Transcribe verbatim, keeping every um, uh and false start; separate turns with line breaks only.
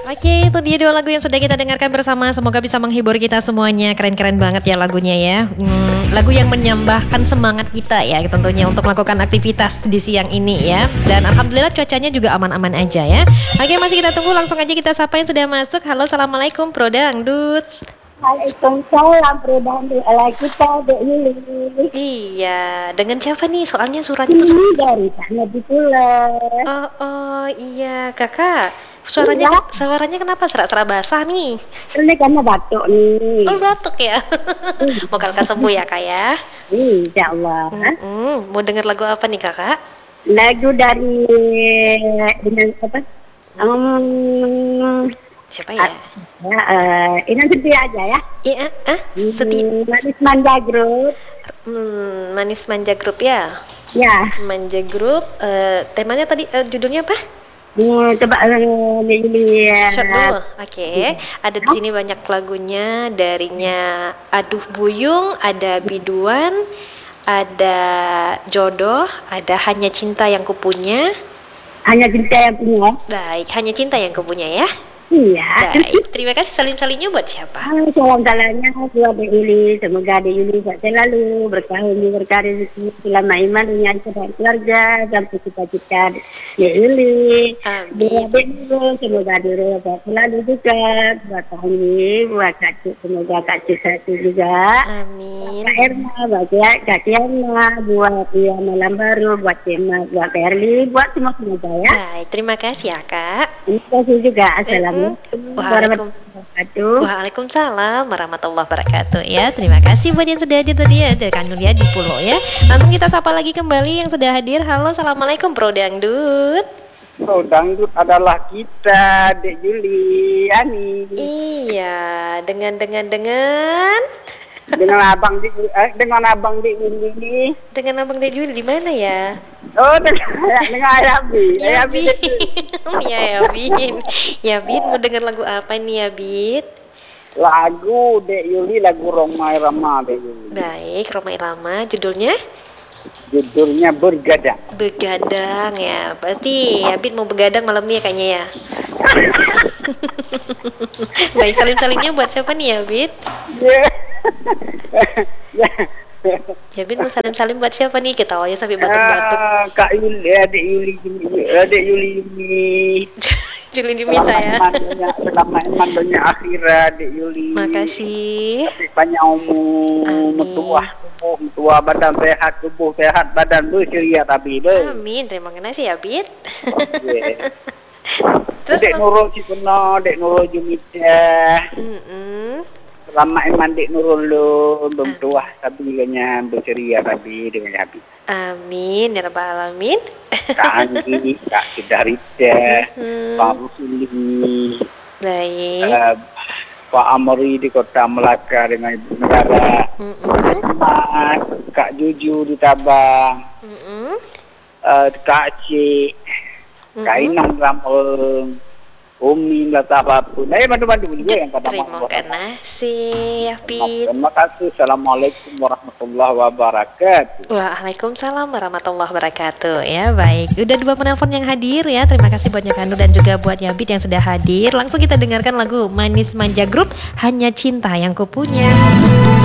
Oke, itu dia dua lagu yang sudah kita dengarkan bersama. Semoga bisa menghibur kita semuanya. Keren-keren banget ya lagunya ya. Hmm, lagu yang menyambahkan semangat kita ya tentunya untuk melakukan aktivitas di siang ini ya. Dan alhamdulillah cuacanya juga aman-aman aja ya. Oke, masih kita tunggu, langsung aja kita sapa yang sudah masuk. Halo, assalamualaikum Bro Dangdut.
Waalaikumsalam Bro Dangdut, ala kita Dek Yuli.
Iya, dengan siapa nih? Soalnya suaranya tuh
Ini dari Tanya Ditula.
Oh, oh iya kakak. Suaranya
Iya.
suaranya kenapa serak-serak basah nih?
Ini karena batuk nih.
Oh batuk ya. Moga lekas sembuh ya kak ya.
Insya Allah.
Mm-mm. Mau denger lagu apa nih kakak?
Lagu dari dengan apa? Um,
Siapa ya?
ya, uh, ini setia aja ya.
Iya, ah, setia.
Hmm, Manis Manja Group.
Hmm, Manis Manja Group ya.
Ya.
Manja Group. eh, temanya tadi eh, judulnya apa?
Hmm, coba uh, Yuli.
Short dulu. Oke. Ada di sini banyak lagunya. Darinya Aduh Buyung, ada Biduan, ada Jodoh, ada Hanya Cinta Yang Kupunya.
Hanya cinta yang punya.
Baik, Hanya Cinta Yang Kupunya ya.
Iya.
Baik, terima kasih. Salim-salimnya buat siapa?
Halo, salam salamnya buat Dek Yuli. Semoga Dek Yuli sehat selalu, berkahun berkarir selama iman dunia dan keluarga dan cita-cita Dek Yuli.
Amin.
Buat Dek Yuli, semoga Dek sehat selalu juga. Buat Kak Yuli, buat Kak Cik, semoga Kak Cik sehat juga.
Amin.
Kak Erna, buat Kak Tiana, buat Tia Malam Baru, buat Cema, buat Kak Erli, buat semua semoga ya.
Baik, terima kasih ya kak.
Terima kasih juga. Assalamualaikum.
Waalaikum-
warahmatullahi
Waalaikumsalam warahmatullahi wabarakatuh ya. Terima kasih buat yang sudah hadir tadi ya, dari Kanulia di Pulau ya. Langsung kita sapa lagi kembali yang sudah hadir. Halo, assalamualaikum Bro Dangdut.
Bro Dangdut adalah kita, Dek Yuli, Ani.
Iya, dengan dengan dengan
Dengan abang Dek Yuli, eh, dengan abang Dek Yuli ini.
dengan abang Dejuli di mana ya?
Oh, dengan dengan Ayabi.
Ya
Ayabi
Bin,
Dek Yuli.
ya ya Bin, ya Bin mau dengar lagu apa nih ya Bin?
Lagu Dek Yuli, lagu Roma Irama Dek Yuli.
Baik, Roma Irama, judulnya
Judulnya Bergadang.
Begadang ya. Berarti ya Bin mau begadang malam ini ya kayaknya ya. Baik, salim-salimnya buat siapa nih ya Bin?
Ya. Ya.
Ya Bin mau salim-salim buat siapa nih? Kita awalnya sampai batuk-batuk.
Ah, Kak Yuli, Dek Yuli, Dek Yuli ini.
Juli diminta ya.
Selamat iman dunia akhirat, Dek Yuli.
Makasih.
Tapi banyak umur,
Amin.
metuah tubuh, metuah badan sehat, tubuh sehat, badan berceria tapi deh.
Amin, terima kasih ya Bin.
Yeah.
Terus
Dek Nurul Cikuno, Dek Nurul Jumita.
Mm-mm.
Selamat iman Dek Nurul lu, bertuah tapi kayaknya berceria tapi dengan habis.
Amin ya rabbal alamin.
Kak Anggi, Kak Kidarita,
Hmm.
Pak Rusuli,
Baik.
uh, Pak Amri di Kota Melaka dengan Ibu Negara,
Mm-mm.
Mas, Kak Juju di Tabang,
Mm-mm.
uh, Kak Cik, Kak
Mm-mm.
Inang Rameng, Umi Lata apapun. Eh, bantu-bantu juga yang kata
Terima kasih ya Bin.
Terima kasih. Assalamualaikum warahmatullahi wabarakatuh.
Waalaikumsalam warahmatullahi wabarakatuh. Ya baik, udah dua penelpon yang hadir ya. Terima kasih buat Kanu dan juga buat Yabit yang sudah hadir. Langsung kita dengarkan lagu Manis Manja Group, Hanya Cinta Yang Kupunya.